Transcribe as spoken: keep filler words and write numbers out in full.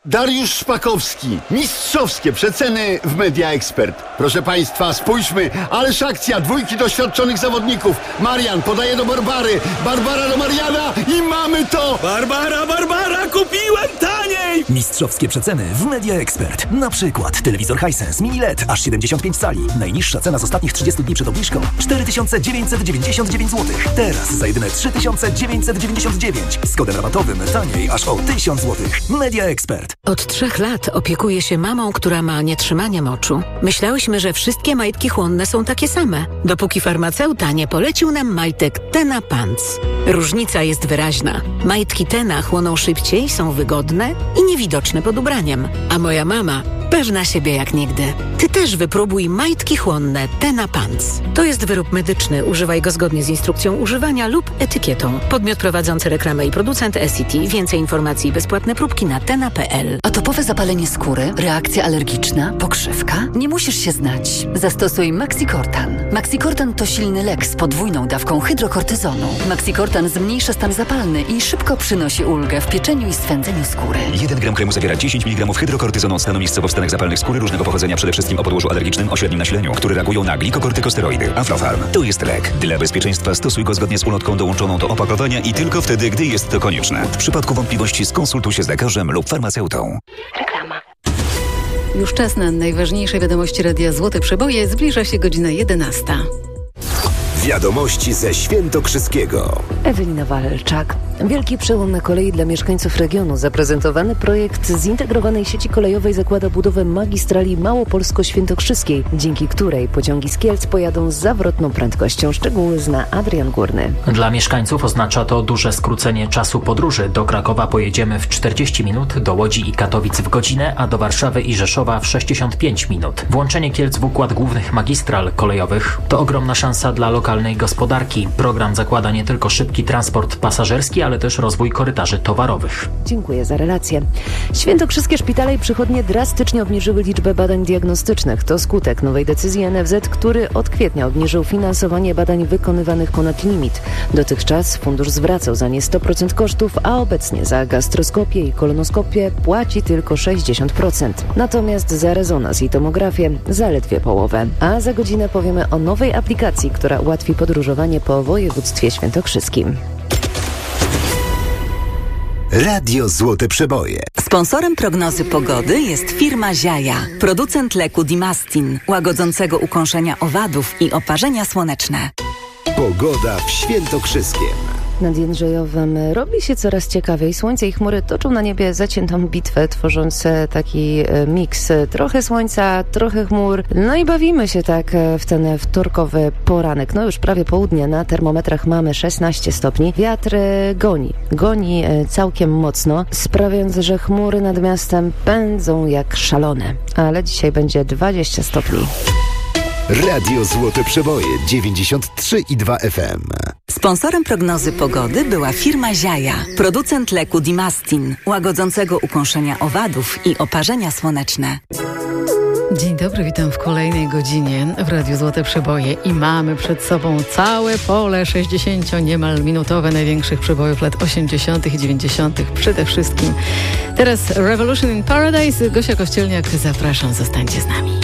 Dariusz Szpakowski. Mistrzowskie przeceny w Media Expert. Proszę Państwa, spójrzmy, ależ akcja, dwójki doświadczonych zawodników. Marian podaje do Barbary, Barbara do Mariana i mamy to! Barbara, Barbara, kupiłem taniej! Mistrzowskie przeceny w Media Expert. Na przykład telewizor Hisense Mini L E D aż siedemdziesiąt pięć cali. Najniższa cena z ostatnich trzydziestu dni przed obniżką cztery tysiące dziewięćset dziewięćdziesiąt dziewięć złotych. Teraz za jedyne trzy tysiące dziewięćset dziewięćdziesiąt dziewięć. Z kodem rabatowym taniej aż o tysiąc złotych. Media Expert. Od trzech lat opiekuję się mamą, która ma nietrzymanie moczu. Myślałyśmy, że wszystkie majtki chłonne są takie same, dopóki farmaceuta nie polecił nam majtek Tena Pants. Różnica jest wyraźna. Majtki Tena chłoną szybciej, są wygodne i niewidoczne pod ubraniem. A moja mama pewna siebie jak nigdy. Ty też wypróbuj majtki chłonne Tena Pants. To jest wyrób medyczny. Używaj go zgodnie z instrukcją używania lub etykietą. Podmiot prowadzący reklamę i producent S C T. Więcej informacji i bezpłatne próbki na tena kropka p l. Atopowe zapalenie skóry, reakcja alergiczna, pokrzywka? Nie musisz się znać. Zastosuj Maxicortan. Maxicortan to silny lek z podwójną dawką hydrokortyzonu. Maxicortan zmniejsza stan zapalny i szybko przynosi ulgę w pieczeniu i swędzeniu skóry. jeden gram kremu zawiera dziesięć miligramów hydrokortyzonu, stanu miejscowo w stanach zapalnych skóry różnego pochodzenia, przede wszystkim o podłożu alergicznym o średnim nasileniu, które reagują na glikokortykosteroidy. Aflofarm to jest lek. Dla bezpieczeństwa stosuj go zgodnie z ulotką dołączoną do opakowania i tylko wtedy, gdy jest to konieczne. W przypadku wątpliwości skonsultuj się z lekarzem lub farmaceutą. Reklama. Już czas na najważniejsze wiadomości Radia Złote Przeboje. Zbliża się godzina jedenasta. Wiadomości ze Świętokrzyskiego. Ewelina Walczak. Wielki przełom na kolei dla mieszkańców regionu. Zaprezentowany projekt zintegrowanej sieci kolejowej zakłada budowę magistrali małopolsko-świętokrzyskiej, dzięki której pociągi z Kielc pojadą z zawrotną prędkością. Szczegóły zna Adrian Górny. Dla mieszkańców oznacza to duże skrócenie czasu podróży. Do Krakowa pojedziemy w czterdzieści minut, do Łodzi i Katowic w godzinę, a do Warszawy i Rzeszowa w sześćdziesiąt pięć minut. Włączenie Kielc w układ głównych magistral kolejowych to ogromna szansa dla lokalnej gospodarki. Program zakłada nie tylko szybki transport pasażerski, ale też rozwój korytarzy towarowych. Dziękuję za relację. Świętokrzyskie szpitale i przychodnie drastycznie obniżyły liczbę badań diagnostycznych. To skutek nowej decyzji N F Z, który od kwietnia obniżył finansowanie badań wykonywanych ponad limit. Dotychczas fundusz zwracał za nie sto procent kosztów, a obecnie za gastroskopię i kolonoskopię płaci tylko sześćdziesiąt procent. Natomiast za rezonans i tomografię zaledwie połowę. A za godzinę powiemy o nowej aplikacji, która ułatwi podróżowanie po województwie świętokrzyskim. Radio Złote Przeboje. Sponsorem prognozy pogody jest firma Ziaja, producent leku Dimastin, łagodzącego ukąszenia owadów i oparzenia słoneczne. Pogoda w Świętokrzyskiem. Nad Jędrzejowem robi się coraz ciekawiej. Słońce i chmury toczą na niebie zaciętą bitwę, tworząc taki miks. Trochę słońca, trochę chmur. No i bawimy się tak w ten wtorkowy poranek. No już prawie południe, na termometrach mamy szesnaście stopni. Wiatr goni, goni całkiem mocno, sprawiając, że chmury nad miastem pędzą jak szalone. Ale dzisiaj będzie dwadzieścia stopni. Radio Złote Przeboje dziewięćdziesiąt trzy i dwa F M. Sponsorem prognozy pogody była firma Ziaja, producent leku Dimastin, łagodzącego ukąszenia owadów i oparzenia słoneczne. Dzień dobry, witam w kolejnej godzinie w Radiu Złote Przeboje i mamy przed sobą całe pole sześćdziesięcio niemal minutowe największych przebojów lat osiemdziesiątych i dziewięćdziesiątych przede wszystkim. Teraz Revolution in Paradise. Gosia Kościelniak, zapraszam, zostańcie z nami.